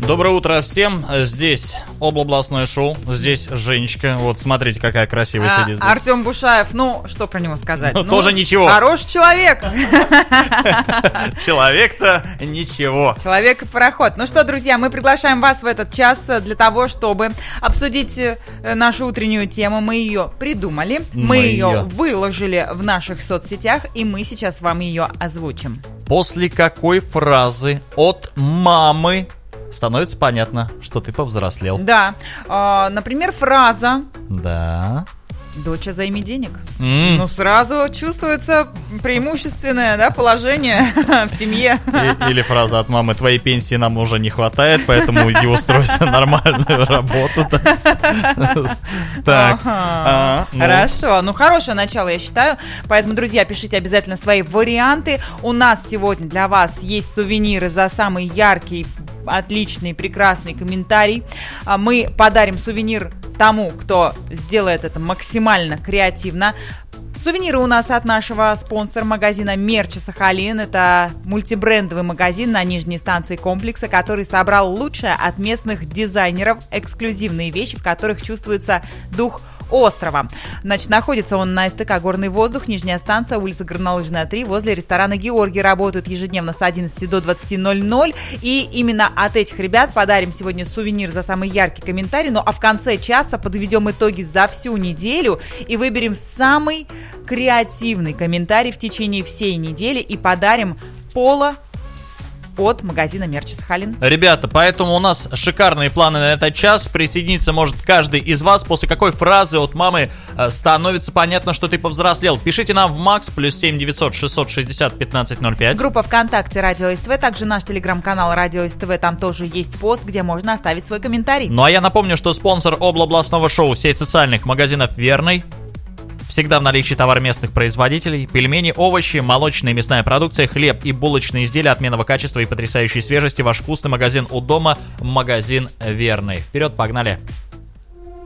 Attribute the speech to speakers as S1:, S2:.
S1: Доброе утро всем. Здесь областное шоу. Здесь Женечка. Вот смотрите, какая красивая сидит здесь.
S2: Артем Бушаев, ну, что про него сказать?
S1: Ну, тоже ничего.
S2: Хороший человек.
S1: Человек-то ничего.
S2: Человек и пароход. Ну что, друзья, мы приглашаем вас в этот час для того, чтобы обсудить нашу утреннюю тему. Мы ее придумали, мы ее выложили в наших соцсетях, и мы сейчас вам ее озвучим.
S1: После какой фразы от мамы становится понятно, что ты повзрослел?
S2: Да, например, фраза
S1: «Да».
S2: «Доча, займи денег». Ну, сразу чувствуется преимущественное, да, положение в семье.
S1: Или фраза от мамы: «Твоей пенсии нам уже не хватает, поэтому иди устройся на нормальную работу». Так.
S2: Хорошо, ну хорошее начало, я считаю. Поэтому, друзья, пишите обязательно свои варианты. У нас сегодня для вас есть сувениры за самый яркий, отличный, прекрасный комментарий. Мы подарим сувенир тому, кто сделает это максимально креативно. Сувениры у нас от нашего спонсора магазина Мерча Сахалин. Это мультибрендовый магазин на нижней станции комплекса, который собрал лучшее от местных дизайнеров, эксклюзивные вещи, в которых чувствуется дух острова. Значит, находится он на СТК «Горный воздух», нижняя станция, улица Горнолыжная, 3, возле ресторана «Георгий». Работают ежедневно с 11 до 20:00. И именно от этих ребят подарим сегодня сувенир за самый яркий комментарий. Ну а в конце часа подведем итоги за всю неделю и выберем самый креативный комментарий в течение всей недели и подарим поло от магазина Мерча Сахалин.
S1: Ребята, поэтому у нас шикарные планы на этот час. Присоединиться может каждый из вас. После какой фразы от мамы становится понятно, что ты повзрослел? Пишите нам в МАКС +7 900 660 1505.
S2: Группа ВКонтакте Радио СТВ, также наш телеграм-канал Радио СТВ, там тоже есть пост, где можно оставить свой комментарий.
S1: Ну а я напомню, что спонсор областного шоу — сеть социальных магазинов «Верный». Всегда в наличии товар местных производителей: пельмени, овощи, молочная и мясная продукция, хлеб и булочные изделия отменного качества и потрясающей свежести. Ваш вкусный магазин у дома, магазин «Верный». Вперед, погнали!